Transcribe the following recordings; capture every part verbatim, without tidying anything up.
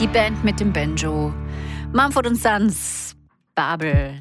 Die Band mit dem Banjo. Mumford und Sons, Babel.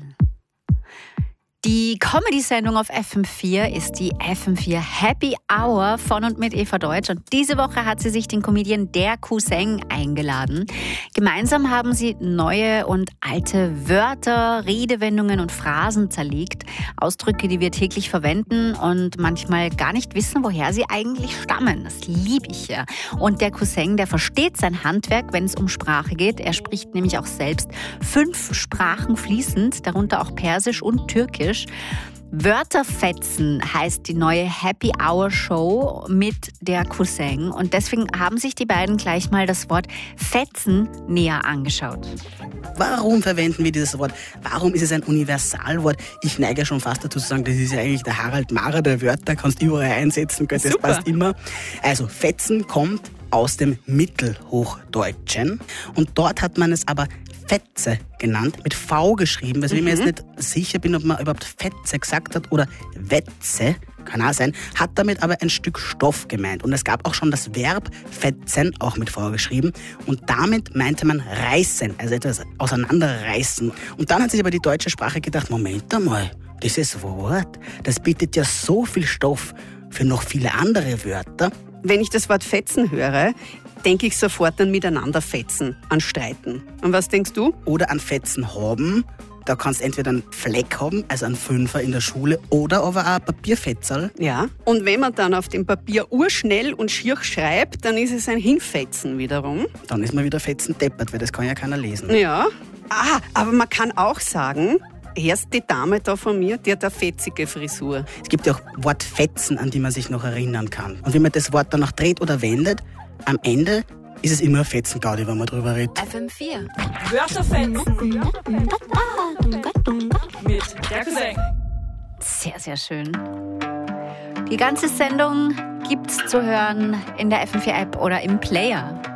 Die Comedy-Sendung auf F M vier ist die F M vier Happy Hour von und mit Eva Deutsch. Und diese Woche hat sie sich den Comedian Der Cousin eingeladen. Gemeinsam haben sie neue und alte Wörter, Redewendungen und Phrasen zerlegt. Ausdrücke, die wir täglich verwenden und manchmal gar nicht wissen, woher sie eigentlich stammen. Das liebe ich ja. Und der Cousin, der versteht sein Handwerk, wenn es um Sprache geht. Er spricht nämlich auch selbst fünf Sprachen fließend, darunter auch Persisch und Türkisch. Wörterfetzen heißt die neue Happy Hour Show mit Der Cousin. Und deswegen haben sich die beiden gleich mal das Wort Fetzen näher angeschaut. Warum verwenden wir dieses Wort? Warum ist es ein Universalwort? Ich neige schon fast dazu zu sagen, das ist ja eigentlich der Harald Mara der Wörter, kannst überall einsetzen, das Super. Passt immer. Also Fetzen kommt aus dem Mittelhochdeutschen und dort hat man es aber Fetze genannt, mit V geschrieben, weswegen mhm. ich mir jetzt nicht sicher bin, ob man überhaupt Fetze gesagt hat oder Wetze, kann auch sein, hat damit aber ein Stück Stoff gemeint. Und es gab auch schon das Verb fetzen, auch mit V geschrieben, und damit meinte man reißen, also etwas auseinanderreißen. Und dann hat sich aber die deutsche Sprache gedacht, Moment einmal, dieses Wort, das bietet ja so viel Stoff für noch viele andere Wörter. Wenn ich das Wort fetzen höre, denke ich sofort an miteinander fetzen, an streiten. Und was denkst du? Oder an fetzen haben. Da kannst du entweder einen Fleck haben, also einen Fünfer in der Schule, oder aber auch ein Papierfetzerl. Ja. Und wenn man dann auf dem Papier urschnell und schier schreibt, dann ist es ein Hinfetzen wiederum. Dann ist man wieder fetzen deppert, weil das kann ja keiner lesen. Ja. Ah, aber man kann auch sagen, erst die Dame da von mir, die hat eine fetzige Frisur. Es gibt ja auch Wortfetzen, an die man sich noch erinnern kann. Und wenn man das Wort dann noch dreht oder wendet, am Ende ist es immer ein Fetzengaudi, wenn man drüber redet. F M vier. Wörterfetzen. Mit Der Cousin. Sehr, sehr schön. Die ganze Sendung gibt's zu hören in der F M vier App oder im Player.